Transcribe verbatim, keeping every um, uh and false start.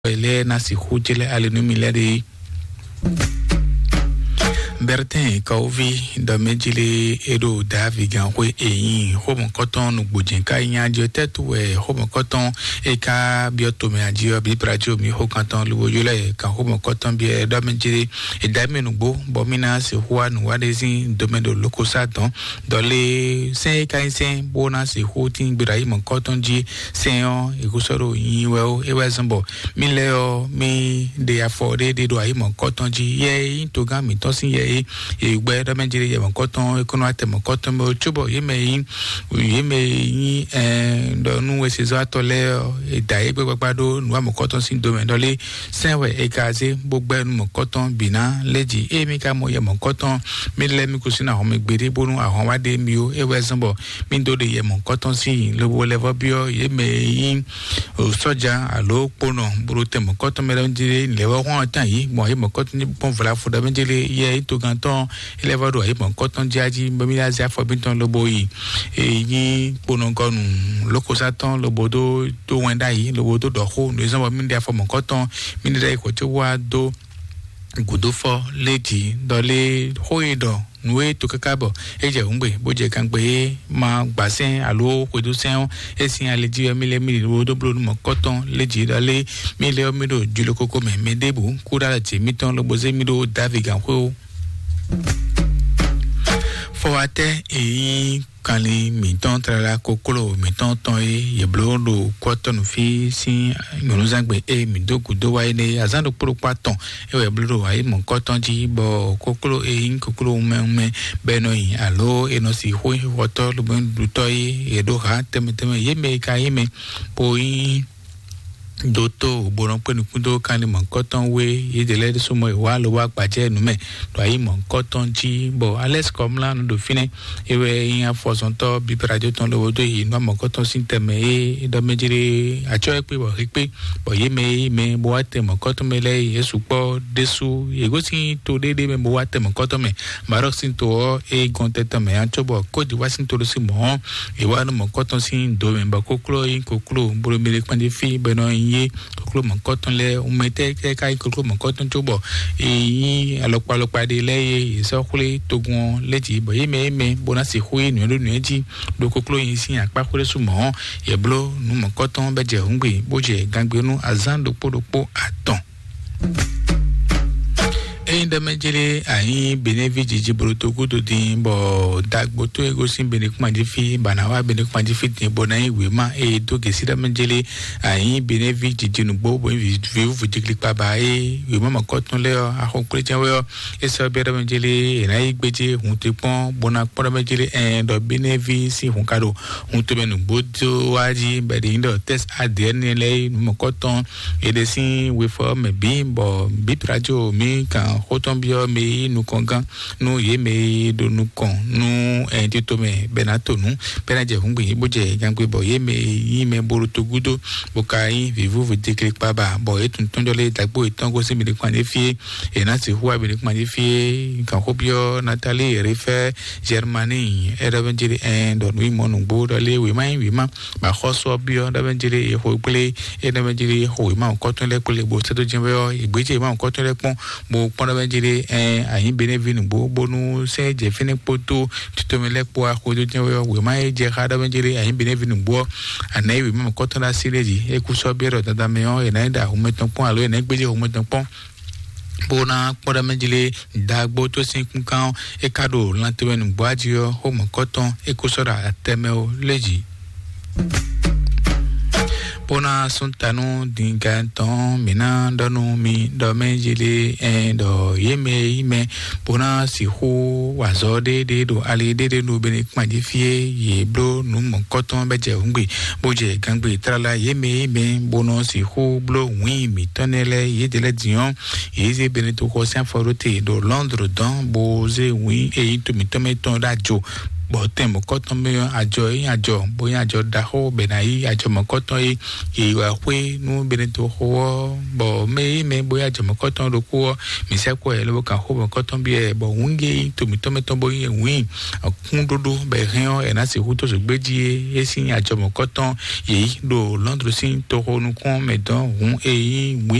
ele na si hujele alenumilade Bertin Kauvi Domejile Edo Davigan we eyin homo cotton gbojin ka yin ajo tetu e homo cotton e ka biotome ajo bi prajo mi ho kanton luwo yole ka homo cotton bi e domejile e damenu gbo bomina se huwa nu wadezin domedo lokosaton dole sen ka sen bona se hotin Ibrahim cotton ji sen e gusoro yin we o e wezambo mi leo mi de afford de do ayi mo cotton ji ye to ga mi to sin ye igbe do menjire ye mon cotton ekono atemo cotton mo chubo yeme yin yeme yin eh do nu we se zo atole e da egbe gbagado nu am cotton sin do men dole senwe e gaze gbogbo nu mo cotton bina leji e mi ka mo ye mon cotton mi le mi kusina ho me gbere bonu ahon wade mi o e we sanbo mi do de ye mon cotton sin lobo level bio yeme yin o soja alo pono buru temo cotton me menjire lewo won tan yi mo ye mon cotton ni bon vola fo do menjire ye to ganton elevado ayi bon cotton jaji mbamila za fo binton lobo yi eyin ponongonu lokosatan lobodo to wenda yi lobodo do ho no zan mi dia fo mon cotton mi dia ko ti wa do gudo fo lady dole hoido nuwe to kakabo eje ngbe boje kan gbe ma gbasen alo kodo sen esin aleji mi le mi lobodo blo mo cotton leji dole mi le mi do julo koko me medebu kura ti mi ton loboze mi do davigan ho Fawate e kali miton trala kokolo miton ton e yeblo do cotton fi si monozangbe e midoku do wa ene azando pro paton e yeblo do wa e mon cotton ji bo kokolo e in kokolo me beno yi alo e no si ho hoto lo ben du toy e do ha teme teme yeme ka yeme po yi doto boron penu kundo kan mon cotton we yedele so mo wa lo wa paje nu me to ayi mon cotton ji bo ales comme là no do fine ewe yin afoson to bi radio ton lo do yi no mon cotton sin teme e do mejire acho e pe bo pe bo ye me me bo wa te mon cotton me le yesu po desu ego sin to dede me bo wa te mon cotton me marok sin to e gonte teme ancho bo ko di wasin to lo si mo e wa no mon cotton sin do me ba koklo yin koklo bro me le pande fi beno ye koklo mon cotton le umete ke kai koklo mon cotton chobo e alopalopa de le so kule togun leji bo ye me me bona si hui nu nu eji do koklo yin sin apa kule sumo ye blo nu mon cotton beje ngbe boje gangbe nu azando podopo aton e ndamejele ayin benevi jiji broto kudo din bo dagbo to ego sin bene kuma jifi banawa bene kuma jifi din bona iwe ma e do gesi ndamejele ayin benevi jiji nu gbo bo vi vu jigli pa ba e we ma cotton le ahon kure janwe e so be ndamejele e na igbeje hun te pon bona pon ndamejele e do benevi si hun kado hun to benu bodo waji be de ndo test adn le mo cotton e de sin we for me bi bo bi radio mi kan hotombio me nu kongan nu ye me do nu kon nu en tito me benato nu benaje hungbe boje gangbe bo ye me yi me boru togudo bokai vivu vous déclic pa ba bo etun tonjole dagbo itango se mi de kwani fie e na ti huwa bi de kwani fie kan hobio Nathalie refe Germany era benjiri en do nu mo nu bodo le we mai we ma ba khoso bio da benjiri e ho pele e da benjiri ho ma ko ton le pele bo se do jenwe igbeje ma ko ton le pon bo pon benjire eh ayin benevinu bo bonu se je fini poto titomele po akodo jenwe we mai je khada benjire ayin benevinu bo anai we ma kotona sileji e ku so bero dada me o e na da o meton pon alo e na gbeje o meton pon bona poda menjile dagbo to sin kunkan e kado lantewenu bo ajio o mo cotton e ku so da temeo leji bona suntanu dinganton mina donu mi do menjile en do yeme yime bona si hu wazode de do ali de de no bene kmaji fie ye blo nu mon cotton beje ngbe boje gangbe trala yeme yime bona si hu blo wi mi tonele ye de le dion ye ze bene to ko san forote do Londres don boze wi e to mi tometon radio bo temo koton me ajo yin ajo boya ajo da ho be na yi ajo mo koton yi e wa pe nu be to ho bo me me boya ajo mo koton ro ko mi se ko e lo ka ho mo koton bi e bo unge to mi to me to bo yin win kun dodo be rin e na se hu to so gbeji e sin ajo mo koton yi do londro sin to ho nu kon me don hun e yin